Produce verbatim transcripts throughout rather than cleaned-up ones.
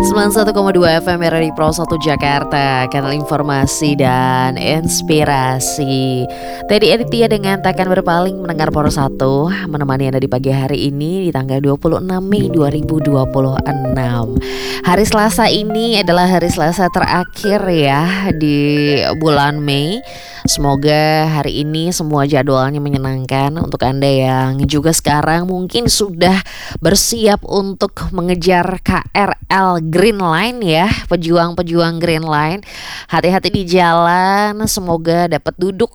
sembilan puluh satu koma dua F M R R I Pro satu Jakarta, kanal informasi dan inspirasi. Teddy Aditya dengan Takkan Berpaling mendengar Pro satu menemani Anda di pagi hari ini di tanggal dua puluh enam Mei dua ribu dua puluh enam. Hari Selasa ini adalah hari Selasa terakhir ya di bulan Mei. Semoga hari ini semua jadwalnya menyenangkan untuk Anda yang juga sekarang mungkin sudah bersiap untuk mengejar K R L Green Line ya, pejuang-pejuang Green Line. Hati-hati di jalan, semoga dapat duduk.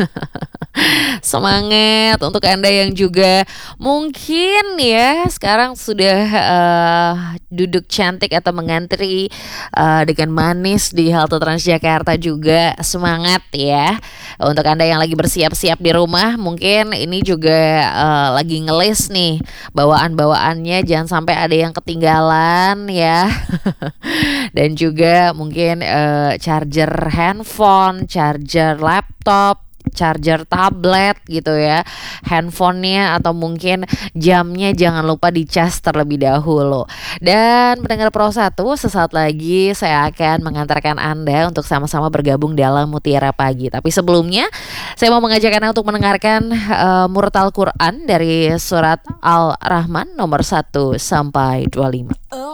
Semangat untuk Anda yang juga mungkin ya sekarang sudah uh, duduk cantik atau mengantri uh, dengan manis di halte Transjakarta juga, semangat ya. Untuk Anda yang lagi bersiap-siap di rumah, mungkin ini juga uh, lagi ngelis nih bawaan-bawaannya, jangan sampai ada yang ketinggalan ya. Dan juga mungkin uh, charger handphone, charger laptop, charger tablet gitu ya, handphonenya atau mungkin jamnya jangan lupa dicas terlebih dahulu. Dan pendengar Pro satu, sesaat lagi saya akan mengantarkan Anda untuk sama-sama bergabung dalam Mutiara Pagi. Tapi sebelumnya saya mau mengajak Anda untuk mendengarkan uh, Murtal Quran dari surat Al-Rahman nomor satu sampai dua puluh lima.